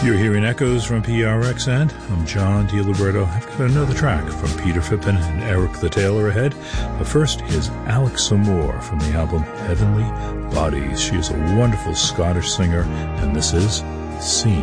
You're hearing echoes from PRX, and I'm John DiLiberto. I've got another track from Peter Fippen and Eric the Tailor ahead. But first is Alex Moore from the album Heavenly Bodies. She is a wonderful Scottish singer, and this is Seen.